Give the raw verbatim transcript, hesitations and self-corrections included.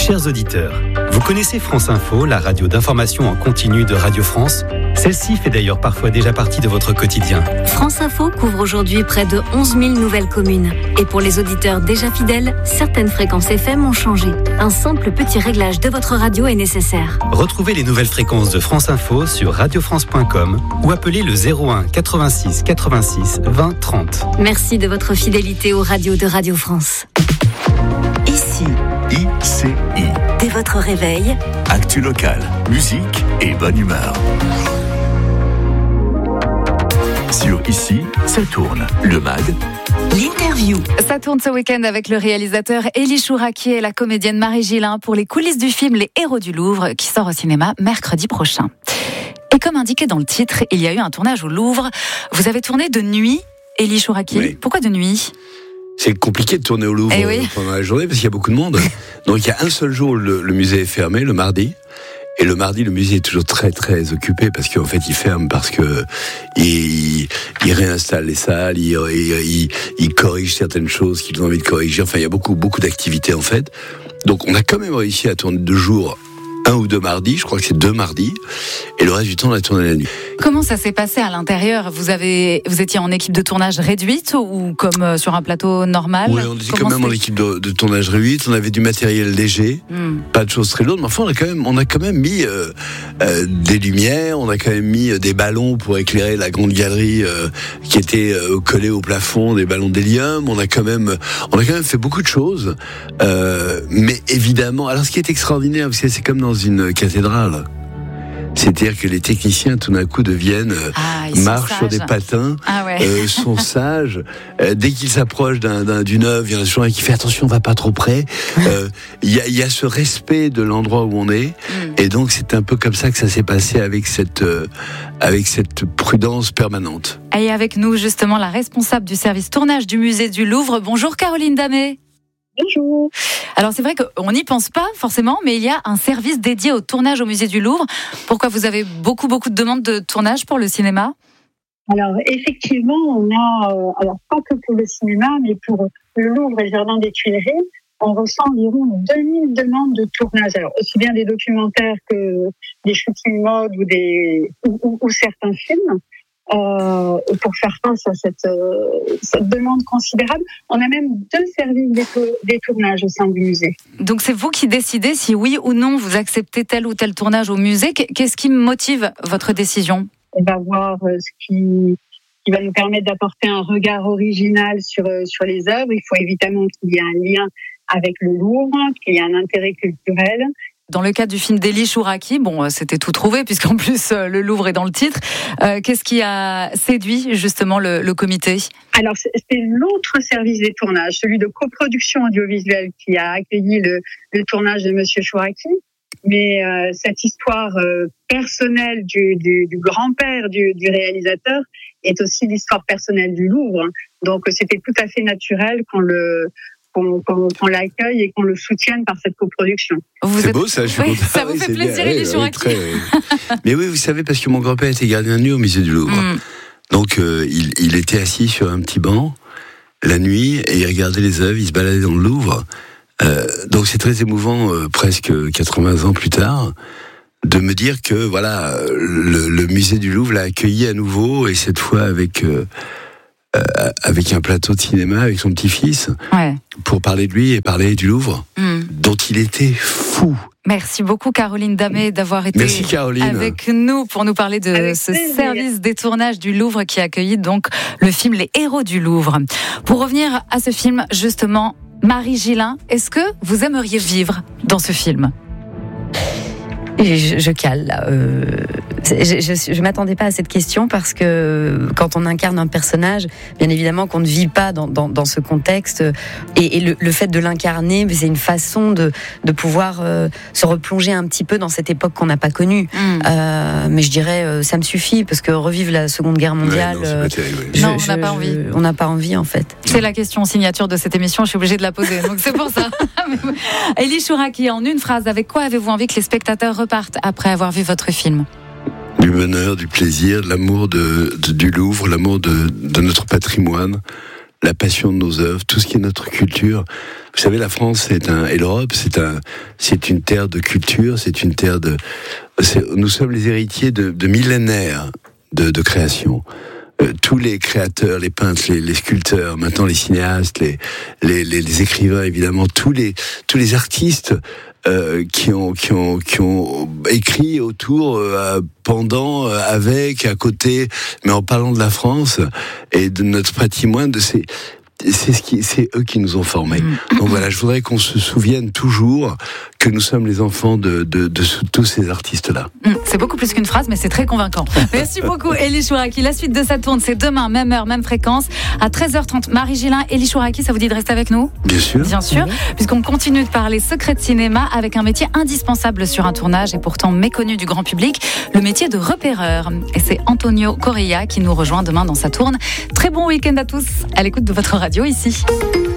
Chers auditeurs, vous connaissez France Info, la radio d'information en continu de Radio France ? Celle-ci fait d'ailleurs parfois déjà partie de votre quotidien. France Info couvre aujourd'hui près de onze mille nouvelles communes. Et pour les auditeurs déjà fidèles, certaines fréquences F M ont changé. Un simple petit réglage de votre radio est nécessaire. Retrouvez les nouvelles fréquences de France Info sur radio france point com ou appelez le zéro un quatre-vingt-six quatre-vingt-six vingt trente. Merci de votre fidélité aux radios de Radio France. Ici, I C I. dès votre réveil, Actu locale, musique et bonne humeur. Sur Ici, ça tourne. Le M A G. l'interview. Ça tourne ce week-end avec le réalisateur Élie Chouraki et la comédienne Marie Gillin pour les coulisses du film Les Héros du Louvre qui sort au cinéma mercredi prochain. Et comme indiqué dans le titre, il y a eu un tournage au Louvre. Vous avez tourné de nuit, Élie Chouraki. Oui. Pourquoi de nuit ? C'est compliqué de tourner au Louvre Eh oui. pendant la journée parce qu'il y a beaucoup de monde. Donc il y a un seul jour où le, le musée est fermé, le mardi. Et le mardi, le musée est toujours très très occupé parce qu'en fait, il ferme parce que il, il réinstalle les salles, il, il, il, il corrige certaines choses qu'ils ont envie de corriger. Enfin, il y a beaucoup beaucoup d'activités en fait. Donc, on a quand même réussi à tourner deux jours, un ou deux mardis. Je crois que c'est deux mardis. Et le reste du temps, on a tourné la nuit. Comment ça s'est passé à l'intérieur ? Vous avez, vous étiez en équipe de tournage réduite ou comme sur un plateau normal ? Oui, on était Comment quand même c'est... en équipe de, de tournage réduite. On avait du matériel léger, Hmm. pas de choses très lourdes. Mais enfin, on a quand même, on a quand même mis euh, euh, des lumières. On a quand même mis euh, des ballons pour éclairer la grande galerie euh, qui était euh, collée au plafond, des ballons d'hélium. On a quand même, on a quand même fait beaucoup de choses. Euh, mais évidemment, alors ce qui est extraordinaire, parce que c'est comme dans une cathédrale. C'est-à-dire que les techniciens, tout d'un coup, deviennent, Ah, ils sont marchent sur sages. des patins, Ah ouais. euh, sont sages. Euh, dès qu'ils s'approchent d'un, d'un, d'une œuvre, il y en a toujours un qui fait attention, on va pas trop près. Euh, Il y, a, il y a ce respect de l'endroit où on est. Mm. Et donc, c'est un peu comme ça que ça s'est passé avec cette, euh, avec cette prudence permanente. Et avec nous, justement, la responsable du service tournage du musée du Louvre. Bonjour Caroline Damé. Bonjour. Alors c'est vrai qu'on n'y pense pas forcément, mais il y a un service dédié au tournage au musée du Louvre. Pourquoi vous avez beaucoup beaucoup de demandes de tournage pour le cinéma ? Alors effectivement, on a, euh, alors pas que pour le cinéma, mais pour le Louvre et le Jardin des Tuileries, on reçoit environ deux mille demandes de tournage. Alors aussi bien des documentaires que des shootings mode ou des ou, ou, ou certains films. Euh, et pour faire face à cette, euh, cette demande considérable, on a même deux services des, to- des tournages au sein du musée. Donc c'est vous qui décidez si oui ou non vous acceptez tel ou tel tournage au musée. Qu'est-ce qui motive votre décision ? On va voir euh, ce qui, qui va nous permettre d'apporter un regard original sur, euh, sur les œuvres. Il faut évidemment qu'il y ait un lien avec le Louvre, qu'il y ait un intérêt culturel. Dans le cas du film d'Élie Chouraki, bon, c'était tout trouvé puisqu'en plus euh, le Louvre est dans le titre. Euh, qu'est-ce qui a séduit justement le, le comité ? Alors, c'est c'est l'autre service des tournages, celui de coproduction audiovisuelle qui a accueilli le, le tournage de Monsieur Chouraki. Mais euh, cette histoire euh, personnelle du, du, du grand-père du, du réalisateur est aussi l'histoire personnelle du Louvre. Donc, c'était tout à fait naturel qu'on le qu'on, qu'on, qu'on l'accueille et qu'on le soutienne par cette coproduction. Vous C'est êtes... beau ça, je suis Oui, content. ça vous Oui, fait c'est plaisir, bien. Élie Oui, Chouraki. très, oui. Mais oui, vous savez, parce que mon grand-père était gardien de nuit au musée du Louvre. Mm. Donc, euh, il, il était assis sur un petit banc la nuit et il regardait les œuvres, il se baladait dans le Louvre. Euh, donc, c'est très émouvant, euh, presque quatre-vingts ans plus tard, de me dire que voilà, le, le musée du Louvre l'a accueilli à nouveau et cette fois avec euh, euh, avec un plateau de cinéma avec son petit-fils Ouais. pour parler de lui et parler du Louvre, Mm. dont il était fou. Merci beaucoup Caroline Damé d'avoir été Merci Caroline. avec nous pour nous parler de Avec ce plaisir. service des tournages du Louvre qui accueillit donc le film Les Héros du Louvre. Pour revenir à ce film, justement, Marie Gillin, est-ce que vous aimeriez vivre dans ce film ? Et je, je cale là. Euh, je, je, je m'attendais pas à cette question parce que quand on incarne un personnage, bien évidemment qu'on ne vit pas dans, dans, dans ce contexte. Et, et le, le fait de l'incarner, c'est une façon de, de pouvoir euh, se replonger un petit peu dans cette époque qu'on n'a pas connue. Mm. Euh, mais je dirais, euh, ça me suffit parce que revivre la Seconde Guerre mondiale, Ouais, non, c'est euh, pas terrible, oui. je- Non, on je- n'a pas je- envie. On n'a pas envie en fait. C'est la question signature de cette émission, je suis obligée de la poser, donc c'est pour ça. Élie Chouraki, en une phrase, avec quoi avez-vous envie que les spectateurs repartent après avoir vu votre film ? Du bonheur, du plaisir, de l'amour de, de- du Louvre, l'amour de, de notre patrimoine, la passion de nos œuvres, tout ce qui est notre culture. Vous savez, la France c'est un, et l'Europe, c'est un, c'est une terre de culture, c'est une terre de, c'est, nous sommes les héritiers de, de millénaires de, de création. Euh, tous les créateurs, les peintres, les, les sculpteurs, maintenant les cinéastes, les, les, les, les écrivains, évidemment, tous les, tous les artistes euh, qui ont, qui ont, qui ont écrit autour, euh, pendant, euh, avec, à côté, mais en parlant de la France et de notre patrimoine, de ces C'est ce qui, c'est eux qui nous ont formés. Donc voilà, je voudrais qu'on se souvienne toujours que nous sommes les enfants de, de, de, de tous ces artistes-là. C'est beaucoup plus qu'une phrase, mais c'est très convaincant. Merci beaucoup, Elie Chouraqui. La suite de sa tourne, c'est demain, même heure, même fréquence, à treize heures trente. Marie Gillin, Elie Chouraqui, ça vous dit de rester avec nous ? Bien sûr. Bien sûr, oui. Puisqu'on continue de parler secret de cinéma avec un métier indispensable sur un tournage et pourtant méconnu du grand public, le métier de repéreur. Et c'est Antonio Correia qui nous rejoint demain dans sa tourne. Très bon week-end à tous, à l'écoute de votre radio ici.